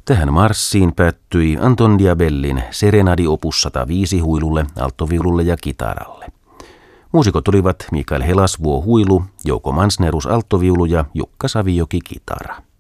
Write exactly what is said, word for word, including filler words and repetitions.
Tähän marssiin päättyi Anton Diabellin Serenadi opus sata viisi huilulle, alttoviululle ja kitaralle. Muusikot olivat Mikael Helasvuo huilu, Jouko Mansnerus alttoviulu ja Jukka Savijoki kitara.